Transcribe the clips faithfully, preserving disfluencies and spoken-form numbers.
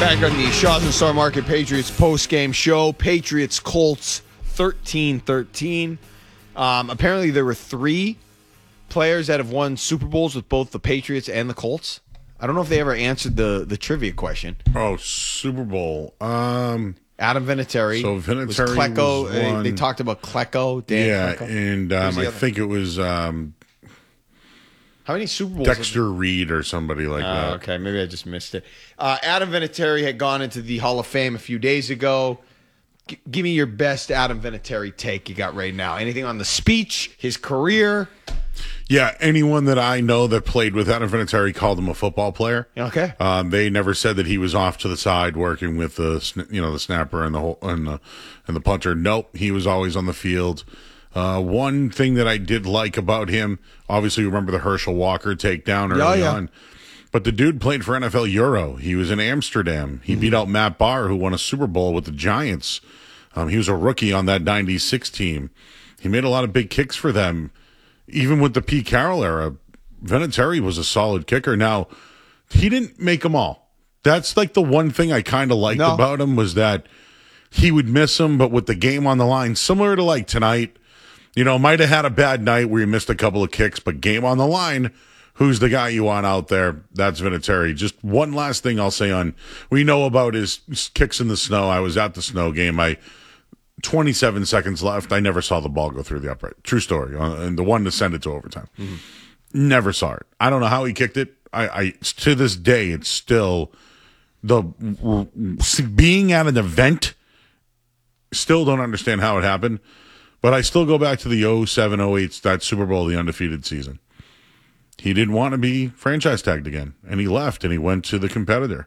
Back on the Shaw's and Star Market Patriots post-game show. Patriots Colts thirteen thirteen. Um, apparently there were three players that have won Super Bowls with both the Patriots and the Colts. I don't know if they ever answered the, the trivia question. Oh, Super Bowl. Um, Adam Vinatieri. So Vinatieri was Klecko. was uh, one. They talked about Klecko. Dan yeah, Klecko. and um, I other? think it was um, How many Super Bowls? Dexter Reed or somebody like Oh, that. okay. Maybe I just missed it. Uh, Adam Vinatieri had gone into the Hall of Fame a few days ago. G- give me your best Adam Vinatieri take you got right now. Anything on the speech, his career? Yeah, anyone that I know that played with Adam Vinatieri called him a football player. Okay. Um, they never said that he was off to the side working with the sn- you know the snapper and the whole and the and the punter. Nope, he was always on the field. Uh, one thing that I did like about him, obviously, remember the Herschel Walker takedown early Yeah, yeah. on. But the dude played for N F L Euro. He was in Amsterdam. He mm-hmm. beat out Matt Barr, who won a Super Bowl with the Giants. Um, he was a rookie on that ninety-six team. He made a lot of big kicks for them. Even with the Pete Carroll era, Vinatieri was a solid kicker. Now, he didn't make them all. That's like the one thing I kind of liked No. about him was that he would miss them, but with the game on the line, similar to like tonight, you know, might have had a bad night where he missed a couple of kicks, but game on the line, who's the guy you want out there? That's Vinatieri. Just one last thing I'll say on, we know about his kicks in the snow. I was at the snow game. I twenty-seven seconds left. I never saw the ball go through the upright. True story. Uh, and the one to send it to overtime. Mm-hmm. Never saw it. I don't know how he kicked it. I, I to this day, it's still the being at an event. Still don't understand how it happened. But I still go back to the oh seven oh eight, that Super Bowl, the undefeated season. He didn't want to be franchise tagged again, and he left, and he went to the competitor.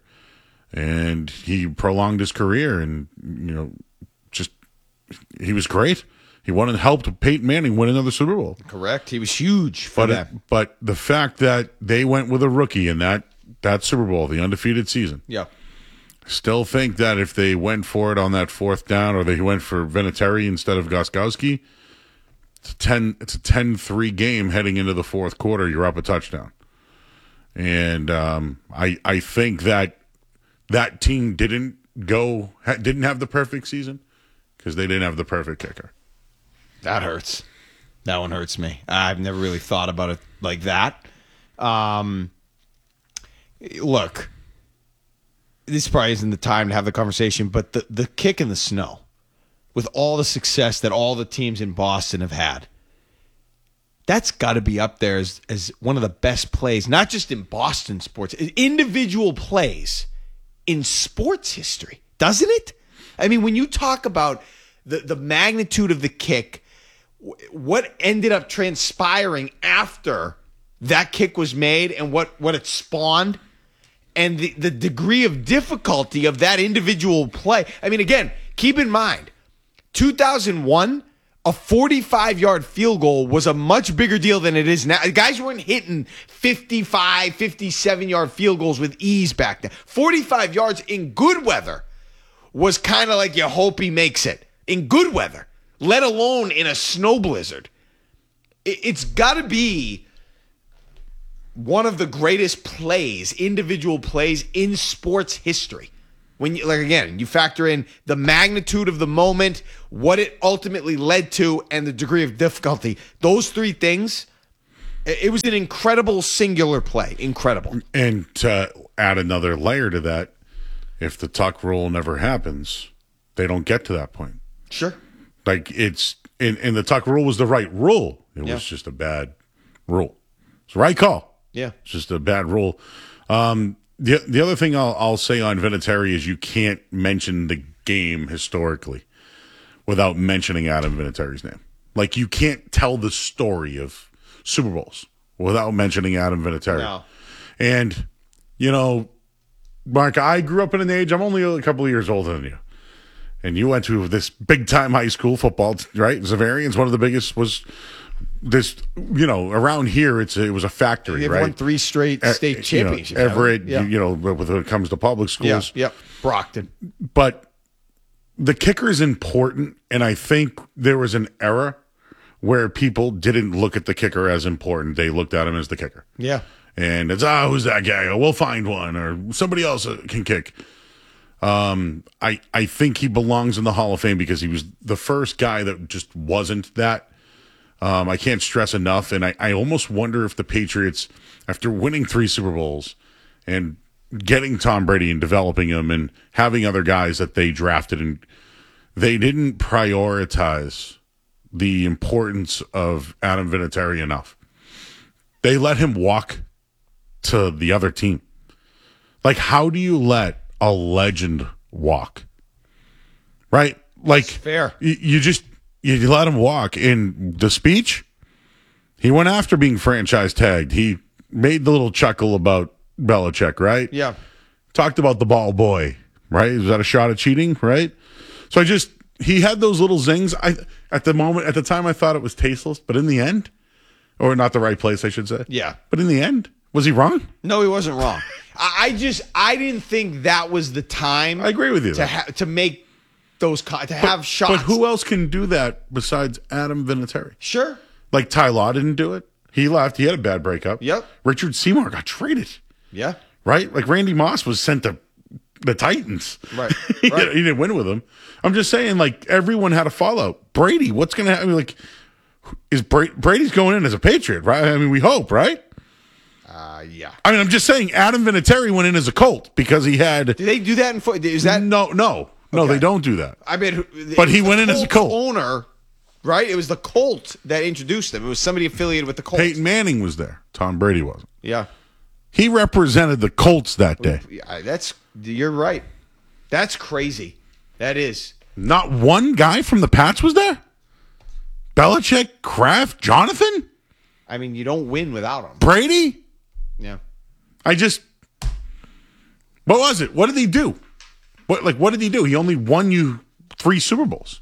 And he prolonged his career, and, you know, just, he was great. He won and helped Peyton Manning win another Super Bowl. Correct. He was huge for but that. It, but the fact that they went with a rookie in that, that Super Bowl, the undefeated season. Yeah. Still think that if they went for it on that fourth down, or they went for Vinatieri instead of Gostkowski, it's a ten. It's a ten three game heading into the fourth quarter. You're up a touchdown, and um, I I think that that team didn't go didn't have the perfect season because they didn't have the perfect kicker. That hurts. That one hurts me. I've never really thought about it like that. Um, look. This probably isn't the time to have the conversation, but the, the kick in the snow, with all the success that all the teams in Boston have had, that's got to be up there as, as one of the best plays, not just in Boston sports, individual plays in sports history, doesn't it? I mean, when you talk about the, the magnitude of the kick, what ended up transpiring after that kick was made and what, what it spawned, and the, the degree of difficulty of that individual play. I mean, again, keep in mind, two thousand one, a forty-five-yard field goal was a much bigger deal than it is now. Guys weren't hitting fifty-five, fifty-seven-yard field goals with ease back then. forty-five yards in good weather was kind of like you hope he makes it. In good weather, let alone in a snow blizzard. It, it's got to be one of the greatest plays, individual plays in sports history. When you, like, again, you factor in the magnitude of the moment, what it ultimately led to, and the degree of difficulty. Those three things, it was an incredible singular play. Incredible. And to add another layer to that, if the tuck rule never happens, they don't get to that point. Sure. Like, it's, and, and the tuck rule was the right rule. It Yeah. was just a bad rule. It's the right call. Yeah. It's just a bad rule. Um, the the other thing I'll, I'll say on Vinatieri is you can't mention the game historically without mentioning Adam Vinatieri's name. Like, you can't tell the story of Super Bowls without mentioning Adam Vinatieri. No. And, you know, Mark, I grew up in an age, I'm only a couple of years older than you. And you went to this big-time high school football, right? Zavarian's one of the biggest, was this, you know, around here, it's it was a factory, They've right? won three straight state uh, championships. You know, Everett, yeah. you, you know, when it comes to public schools. Yeah, yep. Brockton. But the kicker is important, and I think there was an era where people didn't look at the kicker as important. They looked at him as the kicker. Yeah. And it's, ah, oh, who's that guy? Oh, we'll find one, or somebody else can kick. Um, I, I think he belongs in the Hall of Fame because he was the first guy that just wasn't that. Um, I can't stress enough, and I, I almost wonder if the Patriots, after winning three Super Bowls and getting Tom Brady and developing him and having other guys that they drafted, and they didn't prioritize the importance of Adam Vinatieri enough. They let him walk to the other team. Like, how do you let a legend walk? Right? Like, It's fair. You, you just you let him walk. In the speech, he went after being franchise tagged. He made the little chuckle about Belichick, right? Yeah. Talked about the ball boy, right? Was that a shot at cheating, right? So I just he had those little zings. I at the moment at the time I thought it was tasteless, but in the end, or not the right place, I should say. Yeah. But in the end, was he wrong? No, he wasn't wrong. I I just I didn't think that was the time. I agree with you. to ha- to make those co- to have shots. But who else can do that besides Adam Vinatieri? Sure. Like Ty Law didn't do it. He left. He had a bad breakup. Yep. Richard Seymour got traded. Yeah. Right? Like Randy Moss was sent to the Titans. Right. he, Right. he didn't win with them. I'm just saying, like, everyone had a fallout. Brady, what's going to happen? Like, is Bra- Brady's going in as a Patriot, right? I mean, we hope, right? Uh, yeah. I mean, I'm just saying Adam Vinatieri went in as a Colt because he had. Do they do that in foot? Is that No, no. No, Okay. they don't do that. I mean, But it he was went the in as a Colts Colt. owner, right? It was the Colt that introduced him. It was somebody affiliated with the Colts. Peyton Manning was there. Tom Brady wasn't. Yeah. He represented the Colts that day. Yeah, that's you're right. That's crazy. That is. Not one guy from the Pats was there? Belichick, Kraft, Jonathan, I mean, you don't win without him. Brady? Yeah. I just what was it? What did he do? What like what did he do? He only won you three Super Bowls.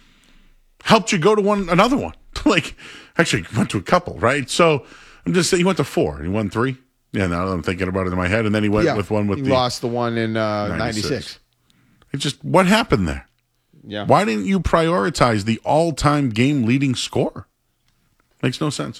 Helped you go to one another one. Like actually went to a couple, right? So I'm just saying he went to four and he won three. Yeah, now that I'm thinking about it in my head. And then he went Yeah. with one with he the lost the one in uh, ninety-six. ninety-six. It just what happened there? Yeah. Why didn't you prioritize the all-time game-leading scorer? Makes no sense.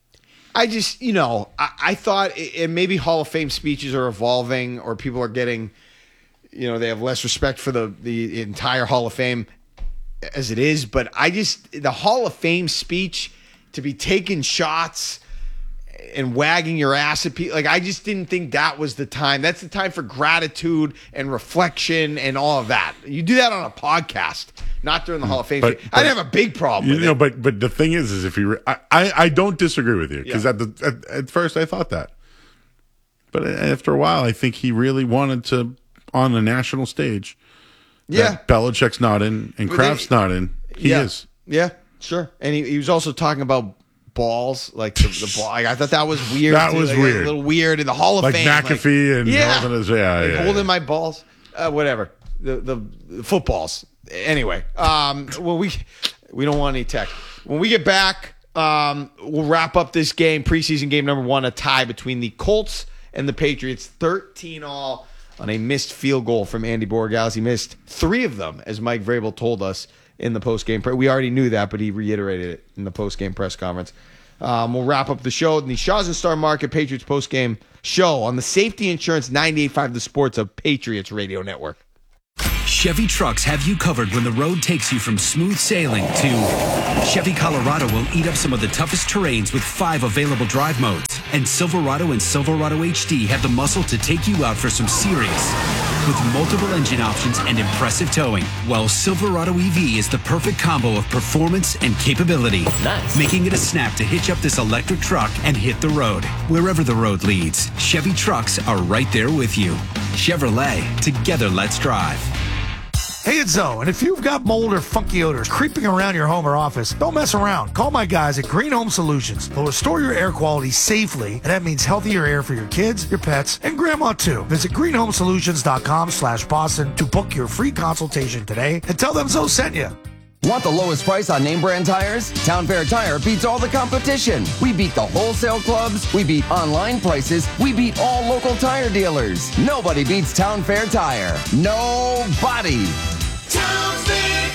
I just, you know, I, I thought, and maybe Hall of Fame speeches are evolving, or people are getting, you know, they have less respect for the the entire Hall of Fame as it is. But I just, the Hall of Fame speech to be taking shots and wagging your ass at people, like I just didn't think that was the time. That's the time for gratitude and reflection and all of that. You do that on a podcast, not during the Hall of Fame. But- speech. I didn't have a big problem You with know, it. but but the thing is, is if you, re- I, I I don't disagree with you because Yeah. at the at, at first I thought that, but after a while I think he really wanted to on the national stage. Yeah. that Belichick's not in and But Kraft's then- not in. He yeah. is. Yeah, sure. And he, he was also talking about balls, like the, the ball. Like, I thought that was weird. That too. was Like, weird. A little weird in the Hall of Like Fame. McAfee and yeah, holding his- yeah, Like, yeah, holding yeah. my balls. Uh, whatever. The, the the footballs. Anyway, um, well we we don't want any tech. When we get back, um, we'll wrap up this game, preseason game number one, a tie between the Colts and the Patriots, thirteen all on a missed field goal from Andy Borregales. He missed three of them, as Mike Vrabel told us in the post-game. Pre- we already knew that, but he reiterated it in the post-game press conference. Um, we'll wrap up the show in the Shaw's and Star Market Patriots post-game show on the Safety Insurance ninety-eight point five The Sports of Patriots Radio Network. Chevy trucks have you covered when the road takes you from smooth sailing to Chevy Colorado will eat up some of the toughest terrains with five available drive modes. And Silverado and Silverado H D have the muscle to take you out for some serious with multiple engine options and impressive towing. While Silverado E V is the perfect combo of performance and capability, Nice. making it a snap to hitch up this electric truck and hit the road. Wherever the road leads, Chevy trucks are right there with you. Chevrolet, together let's drive. Hey, it's Zoe, and if you've got mold or funky odors creeping around your home or office, don't mess around. Call my guys at Green Home Solutions. They'll restore your air quality safely, and that means healthier air for your kids, your pets, and grandma too. Visit green home solutions dot com slash Boston to book your free consultation today and tell them Zoe sent you. Want the lowest price on name brand tires? Town Fair Tire beats all the competition. We beat the wholesale clubs. We beat online prices. We beat all local tire dealers. Nobody beats Town Fair Tire. Nobody. Town Fair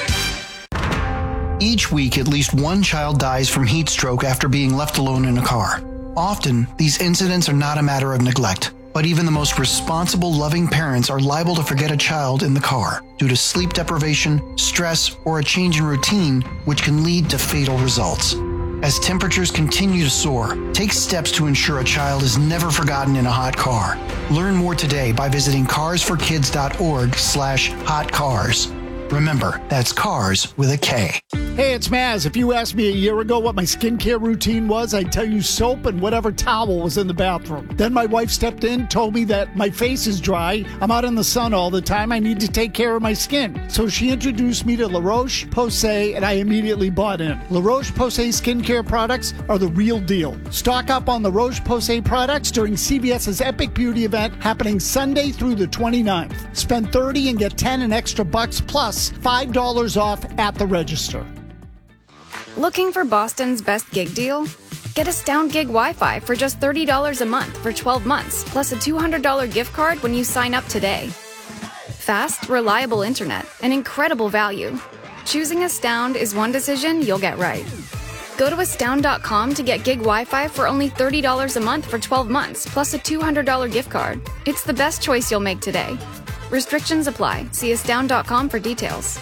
Tire. Each week, at least one child dies from heat stroke after being left alone in a car. Often, these incidents are not a matter of neglect, But even the most responsible, loving parents are liable to forget a child in the car due to sleep deprivation, stress, or a change in routine, which can lead to fatal results. As temperatures continue to soar, take steps to ensure a child is never forgotten in a hot car. Learn more today by visiting cars for kids dot org slash hot cars. Remember, that's cars with a K. Hey, it's Maz. If you asked me a year ago what my skincare routine was, I'd tell you soap and whatever towel was in the bathroom. Then my wife stepped in, told me that my face is dry, I'm out in the sun all the time, I need to take care of my skin. So she introduced me to La Roche-Posay, and I immediately bought in. La Roche-Posay skincare products are the real deal. Stock up on La Roche-Posay products during CVS's Epic Beauty event happening Sunday through the twenty-ninth. Spend thirty dollars and get ten and extra bucks plus five dollars off at the register. Looking for Boston's best gig deal? Get Astound Gig Wi-Fi for just thirty dollars a month for twelve months, plus a two hundred dollars gift card when you sign up today. Fast, reliable internet, and incredible value. Choosing Astound is one decision you'll get right. Go to astound dot com to get gig Wi-Fi for only thirty dollars a month for twelve months, plus a two hundred dollars gift card. It's the best choice you'll make today. Restrictions apply. See astound dot com for details.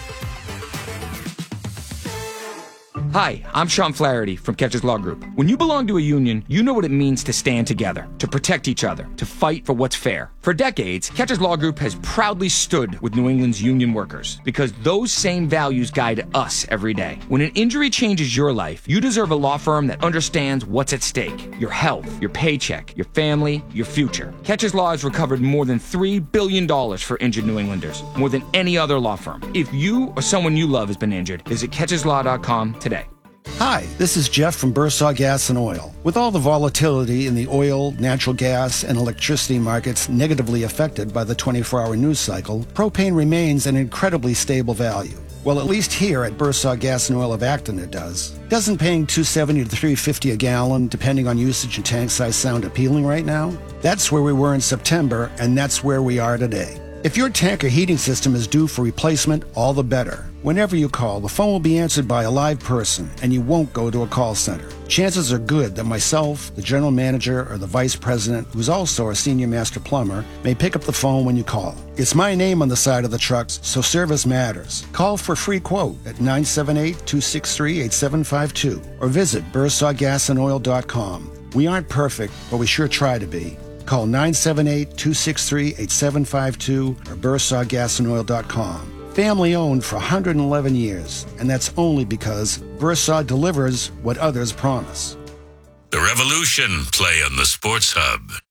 Hi, I'm Sean Flaherty from Catches Law Group. When you belong to a union, you know what it means to stand together, to protect each other, to fight for what's fair. For decades, Catches Law Group has proudly stood with New England's union workers because those same values guide us every day. When an injury changes your life, you deserve a law firm that understands what's at stake. Your health, your paycheck, your family, your future. Catches Law has recovered more than three billion dollars for injured New Englanders, more than any other law firm. If you or someone you love has been injured, visit catches law dot com today. Hi, this is Jeff from Bursaw Gas and Oil. With all the volatility in the oil, natural gas, and electricity markets negatively affected by the twenty-four hour news cycle, propane remains an incredibly stable value. Well, at least here at Bursaw Gas and Oil of Acton it does. Doesn't paying two seventy to three fifty a gallon, depending on usage and tank size, sound appealing right now? That's where we were in September, and that's where we are today. If your tank or heating system is due for replacement, all the better. Whenever you call, the phone will be answered by a live person, and you won't go to a call center. Chances are good that myself, the general manager, or the vice president, who's also a senior master plumber, may pick up the phone when you call. It's my name on the side of the trucks, so service matters. Call for a free quote at nine seven eight, two six three, eight seven five two or visit bursaw gas and oil dot com. We aren't perfect, but we sure try to be. Call nine seven eight, two six three, eight seven five two or bursaw gas and oil dot com. Family owned for one hundred eleven years, and that's only because Bursaw delivers what others promise. The Revolution play on the Sports Hub.